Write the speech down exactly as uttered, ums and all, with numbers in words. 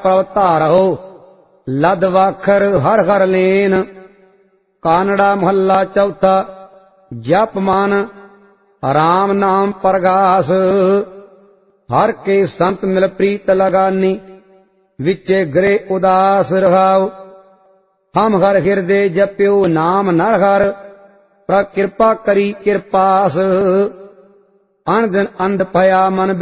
ਪ੍ਰਭ ਧਾਰੋ ਲਦ ਵਾਖਰ ਹਰ ਹਰ ਲੇਨ। ਕਾਨੜਾ ਮਹੱਲਾ ਚੌਥਾ। ਜਪ ਮਨ ਰਾਮ ਨਾਮ ਪ੍ਰਗਾਸ। ਹਰ ਕੇ ਸੰਤ ਮਿਲ ਪ੍ਰੀਤ ਲਗਾਨੀ ਵਿਚੇ ਗ੍ਰੇ ਉਦਾਸ ਰਹਾਉ। ਹਮ ਹਰ ਹਿਰਦੇ ਜਪਿਓ ਨਾਮ ਨਰ ਹਰ ਪ੍ਰਭ ਕਿਰਪਾ ਕਰੀ ਕਿਰਪਾਸ। ਅਨ ਦਿਨ ਅੰਧ ਭਇਆ ਮਨ